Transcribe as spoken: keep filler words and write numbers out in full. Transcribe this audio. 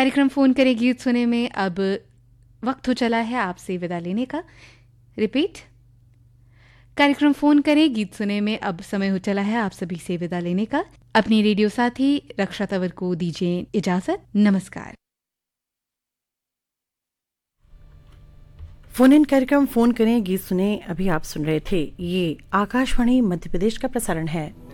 कार्यक्रम फ़ोन करें गीत सुने में अब वक्त हो चला है आपसे विदा लेने का। रिपीट, कार्यक्रम फ़ोन करें गीत सुने में अब समय हो चला है आप सभी से विदा लेने का। अपनी रेडियो साथी रक्षा तंवर को दीजिए इजाज़त। नमस्कार। फोन इन कार्यक्रम फोन करें गीत सुने अभी आप सुन रहे थे। ये आकाशवाणी मध्य प्रदेश का प्रसारण है।